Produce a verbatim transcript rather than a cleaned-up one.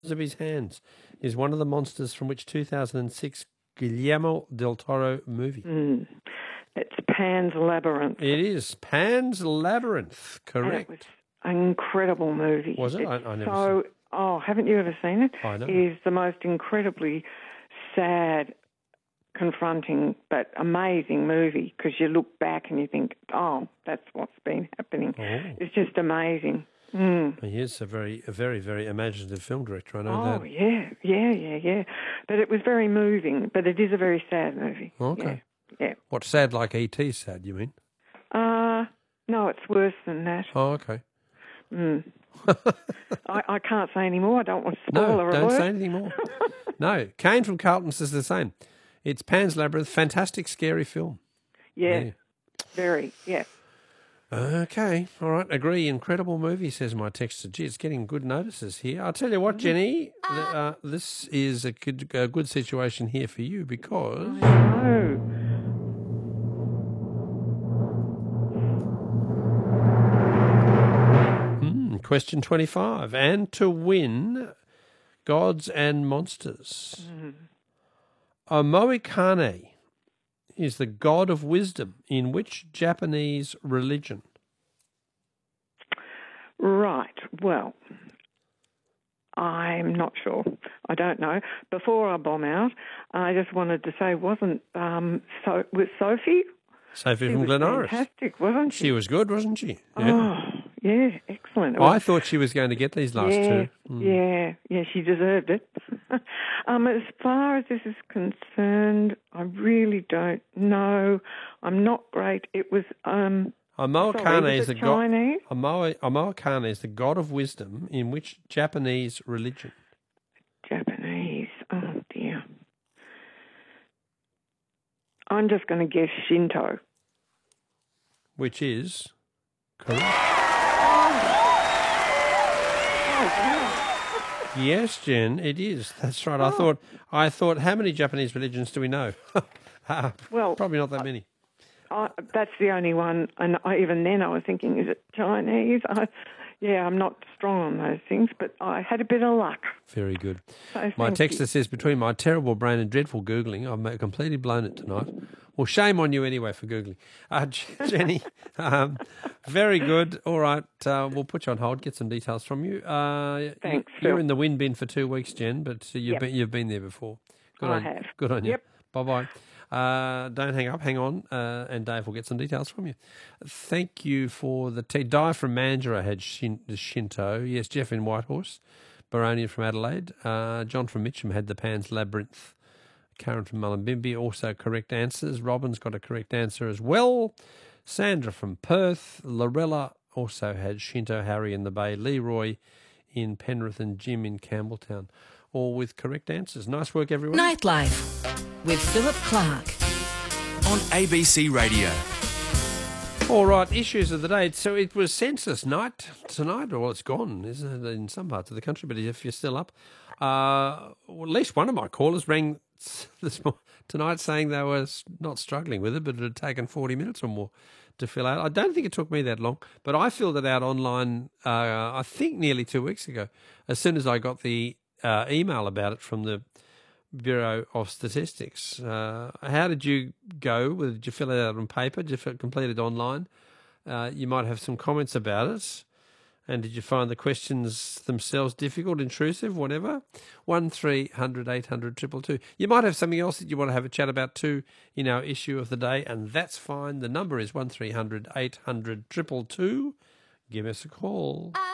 of his hands is one of the monsters from which two thousand six Guillermo del Toro movie? Mm. It's Pan's Labyrinth. It is Pan's Labyrinth, correct. And it was an incredible movie. Was it? It's I, I never so, seen it. Oh, haven't you ever seen it? I know. It is the most incredibly sad, confronting, but amazing movie because you look back and you think, oh, that's what's been happening. Oh. It's just amazing. Mm. He is a very, a very, very imaginative film director. I know Oh, that. yeah, yeah, yeah, yeah. But it was very moving, but it is a very sad movie. Okay. Yeah. yeah. What, sad like E T sad, you mean? Uh, no, it's worse than that. Oh, okay. Mm. I, I can't say any more. I don't want to spoil No, a don't alert. say anything more. No, Kane from Carlton says the same. It's Pan's Labyrinth, fantastic, scary film. Yeah, Yeah. very, yeah. Okay, all right, agree. Incredible movie, says my texter. Gee, it's getting good notices here. I'll tell you what, Jenny, th- uh, this is a good, a good situation here for you because... Oh. Hmm, question twenty-five. And to win Gods and Monsters. Mm. Omoikane is the god of wisdom in which Japanese religion? Right. Well, I'm not sure. I don't know. Before I bomb out, I just wanted to say, wasn't um, so was Sophie? Sophie She from was Glen Iris. fantastic, wasn't she? She was good, wasn't she? Oh, yeah, excellent. It I was- thought she was going to get these last yeah, two. Mm. Yeah, yeah, she deserved it. um, as far as this is concerned, I really don't know. I'm not great. It was um, Omoikane sorry, is was the it god. Chinese? Omo- Omoikane is the god of wisdom in which Japanese religion? Japanese. Oh dear. I'm just going to guess Shinto. Which is correct. Yes, Jen, it is. That's right. I Oh. thought. I thought. How many Japanese religions do we know? uh, Well, probably not that many. I, that's the only one, and I, even then I was thinking, is it Chinese? I, yeah, I'm not strong on those things, but I had a bit of luck. Very good. So My thank texter you. says, between my terrible brain and dreadful Googling, I've completely blown it tonight. Well, shame on you anyway for Googling. Uh, Jenny, um, very good. All right, uh, we'll put you on hold, get some details from you. Uh, Thanks, you, You're Phil. in the win bin for two weeks, Jen, but you've, Yep. been, you've been there before. Good I on, have. Good on you. Yep. Bye-bye. Uh, don't hang up, hang on, uh, and Dave will get some details from you. Thank you for the tea. Di from Mandurah had Shin, Shinto. Yes, Jeff in Whitehorse. Baronian from Adelaide. Uh, John from Mitcham had the Pan's Labyrinth. Karen from Mullumbimby, also correct answers. Robin's got a correct answer as well. Sandra from Perth. Lorella also had Shinto, Harry in the Bay. Leroy in Penrith and Jim in Campbelltown. All with correct answers. Nice work, everyone. Nightlife with Philip Clark. On A B C Radio. All right, issues of the day. So it was census night tonight, or well, it's gone, isn't it, in some parts of the country, but if you're still up, uh, well, at least one of my callers rang this mo- tonight saying they were s- not struggling with it, but it had taken forty minutes or more to fill out. I don't think it took me that long, but I filled it out online, uh, I think nearly two weeks ago, as soon as I got the uh, email about it from the Bureau of Statistics. Uh, how did you go? Did you fill it out on paper? Did you fill, complete it online? Uh, you might have some comments about it. And did you find the questions themselves difficult, intrusive, whatever? One three hundred eight hundred two two two. You might have something else that you want to have a chat about too in our issue of the day, and that's fine. The number is one three hundred eight hundred two two two. Give us a call.